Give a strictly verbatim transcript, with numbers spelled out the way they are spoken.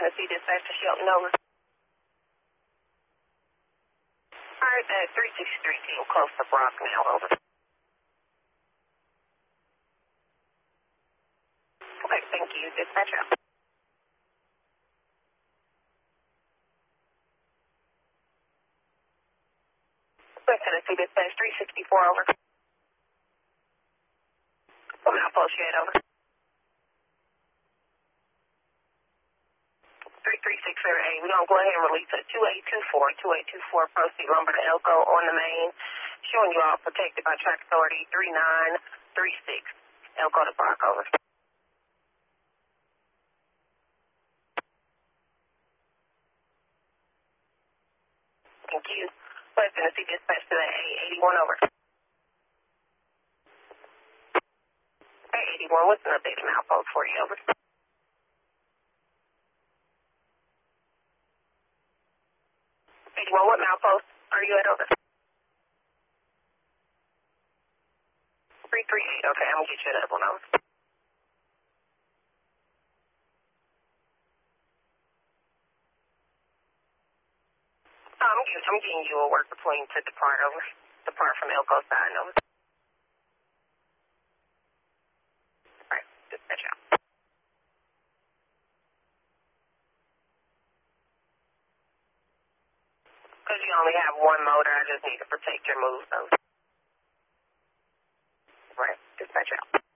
Tennessee dispatch to Shelton, over. Alright, that three sixty-three team close to Brock now, over. Okay, thank you. Dispatch out. West Tennessee dispatch three sixty-four, over. What outpost you at, over? three three six zero eight. We're going to go ahead and release a two eight two four, two eight two four proceed lumber to Elko on the main, showing you all protected by track authority three nine three six. Elko to Brock, over. Thank you. West Tennessee dispatch to the A eighty-one, over. A eighty-one, what's an updated outpost for you, over? eighty-one, what outpost are you at, over? three three eight, okay, I'm going to get you another one, over. I'm getting, I'm getting you a work between to depart, over. Depart from Elko side, over. Alright, dispatch out. Because you only have one motor, I just need to protect your moves, over. Right, dispatch out.